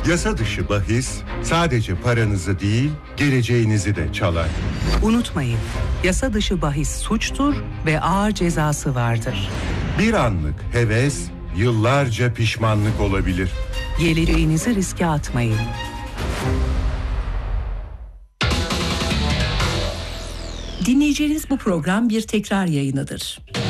Yasa dışı bahis sadece paranızı değil, geleceğinizi de çalar. Unutmayın, yasa dışı bahis suçtur ve ağır cezası vardır. Bir anlık heves, yıllarca pişmanlık olabilir. Geleceğinizi riske atmayın. Dinleyeceğiniz bu program bir tekrar yayınıdır.